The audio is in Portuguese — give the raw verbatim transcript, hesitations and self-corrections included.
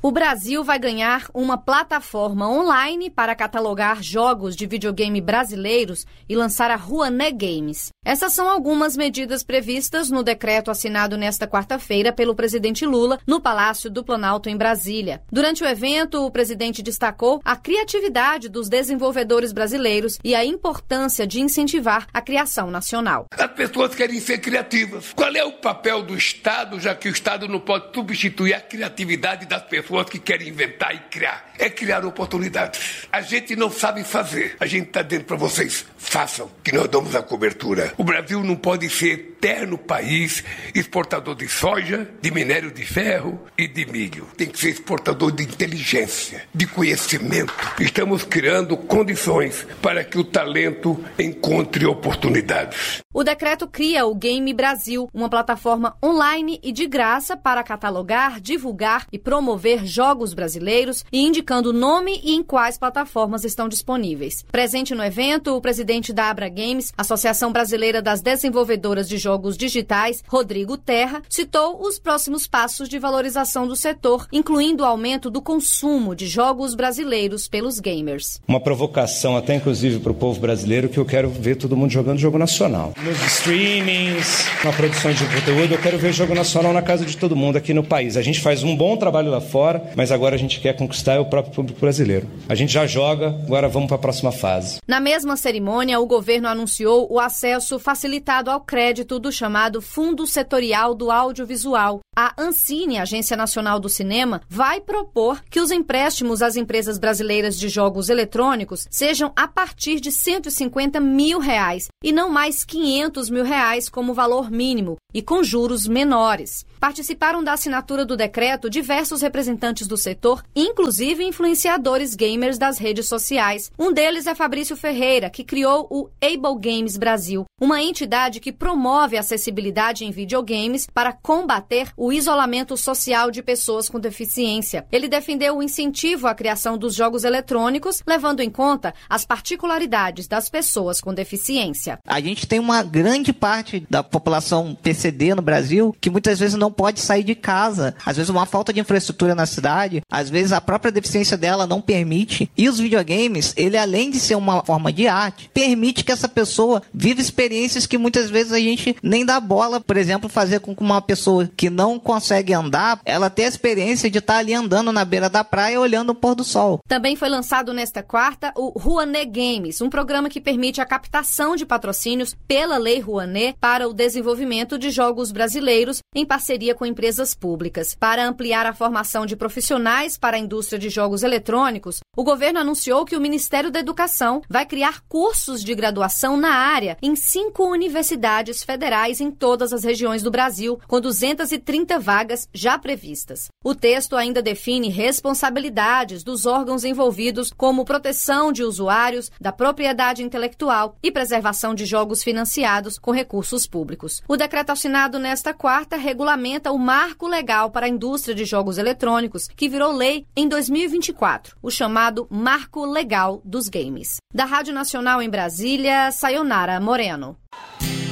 O Brasil vai ganhar uma plataforma online para catalogar jogos de videogame brasileiros e lançar a Rouanet Games. Essas são algumas medidas previstas no decreto assinado nesta quarta-feira pelo presidente Lula no Palácio do Planalto, em Brasília. Durante o evento, o presidente destacou a criatividade dos desenvolvedores brasileiros e a importância de incentivar a criação nacional. As pessoas querem ser criativas. Qual é o papel do Estado, já que o Estado não pode substituir a criatividade das pessoas que querem inventar e criar? É criar oportunidades. A gente não sabe fazer. A gente está dizendo para vocês, façam, que nós damos a cobertura. O Brasil não pode ser eterno país exportador de soja, de minério de ferro e de milho. Tem que ser exportador de inteligência, de conhecimento. Estamos criando condições para que o talento encontre oportunidades. O decreto cria o Game Brasil, uma plataforma online e de graça para catalogar, divulgar e promover jogos brasileiros e indicando o nome e em quais plataformas estão disponíveis. Presente no evento, o presidente da Abra Games, Associação Brasileira das Desenvolvedoras de Jogos Digitais, Rodrigo Terra, citou os próximos passos de valorização do setor, incluindo o aumento do consumo de jogos brasileiros pelos gamers. Uma provocação até inclusive para o povo brasileiro, que eu quero ver todo mundo jogando jogo nacional. Nos streamings, na produção de conteúdo, eu quero ver jogo nacional na casa de todo mundo aqui no país. A gente faz um bom trabalho lá fora, mas agora a gente quer conquistar o próprio público brasileiro. A gente já joga, agora vamos para a próxima fase. Na mesma cerimônia, o governo anunciou o acesso facilitado ao crédito do chamado Fundo Setorial do Audiovisual. A Ancine, Agência Nacional do Cinema, vai propor que os empréstimos às empresas brasileiras de jogos eletrônicos sejam a partir de cento e cinquenta mil reais e não mais quinhentos mil reais como valor mínimo e com juros menores. Participaram da assinatura do decreto diversos representantes do setor, inclusive influenciadores gamers das redes sociais. Um deles é Fabrício Ferreira, que criou o Able Games Brasil, uma entidade que promove a acessibilidade em videogames para combater o isolamento social de pessoas com deficiência. Ele defendeu o incentivo à criação dos jogos eletrônicos, levando em conta as particularidades das pessoas com deficiência. A gente tem uma grande parte da população P C D no Brasil que muitas vezes não pode sair de casa. Às vezes uma falta de infraestrutura na cidade, às vezes a própria deficiência dela não permite. E os videogames, ele além de ser uma forma de arte, permite que essa pessoa viva experiências que muitas vezes a gente nem dá bola. Por exemplo, fazer com que uma pessoa que não consegue andar, ela tenha a experiência de estar ali andando na beira da praia olhando o pôr do sol. Também foi lançado nesta quarta o Rouanet Games, um programa que permite a captação de patrocínios pela Lei Rouanet para o desenvolvimento de jogos brasileiros em parceria com empresas públicas. Para ampliar a formação de profissionais para a indústria de jogos eletrônicos, o governo anunciou que o Ministério da Educação vai criar cursos de graduação na área em cinco universidades federais em todas as regiões do Brasil, com duzentas e trinta vagas já previstas. O texto ainda define responsabilidades dos órgãos envolvidos, como proteção de usuários, da propriedade intelectual e preservação de jogos financiados com recursos públicos. O decreto assinado nesta quarta regulamenta o marco legal para a indústria de jogos eletrônicos, que virou lei em dois mil e vinte e quatro, o chamado Marco Legal dos Games. Da Rádio Nacional em Brasília, Sayonara Moreno.